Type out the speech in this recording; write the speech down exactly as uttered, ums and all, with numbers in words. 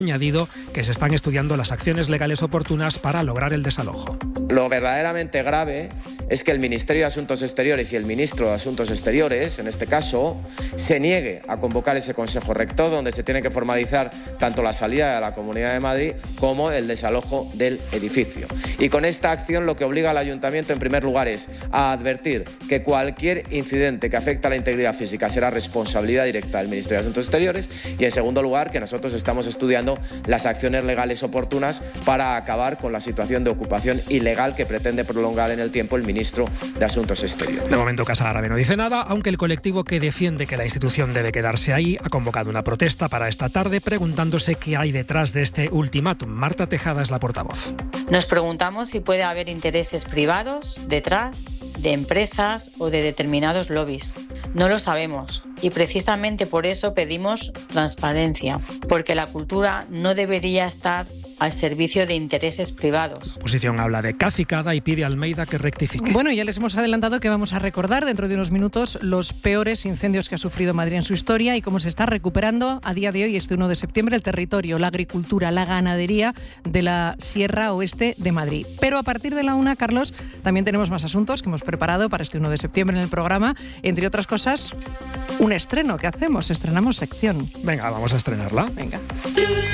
añadido que se están estudiando las acciones legales oportunas para lograr el desalojo. Lo verdaderamente grave es que el Ministerio de Asuntos Exteriores y el Ministro de Asuntos Exteriores, en este caso, se niegue a convocar ese Consejo Rector donde se tiene que formalizar tanto la salida de la Comunidad de Madrid como el desalojo del edificio. Y con esta acción lo que obliga al Ayuntamiento, en primer lugar, es a advertir que cualquier incidente que afecte a la integridad física será responsabilidad directa del Ministerio de Asuntos Exteriores y, en segundo lugar, que nosotros estamos estudiando las acciones legales oportunas para acabar con la situación de ocupación ilegal que pretende prolongar en el tiempo el Ministro de Asuntos Exteriores. De momento Casa Árabe no dice nada, aunque el colectivo que defiende que la institución debe quedarse ahí ha convocado una protesta para esta tarde preguntándose qué hay detrás de este ultimátum. Marta Tejada es la portavoz. Nos preguntamos si puede haber intereses privados detrás de empresas o de determinados lobbies. No lo sabemos y precisamente por eso pedimos transparencia, porque la cultura no debería estar al servicio de intereses privados. La oposición habla de cacicada y pide a Almeida que rectifique. Bueno, ya les hemos adelantado que vamos a recordar dentro de unos minutos los peores incendios que ha sufrido Madrid en su historia y cómo se está recuperando a día de hoy, este uno de septiembre, el territorio, la agricultura, la ganadería de la Sierra Oeste de Madrid. Pero a partir de la una, Carlos, también tenemos más asuntos que hemos preparado para este uno de septiembre en el programa. Entre otras cosas, un estreno que hacemos, estrenamos sección. Venga, vamos a estrenarla. Venga.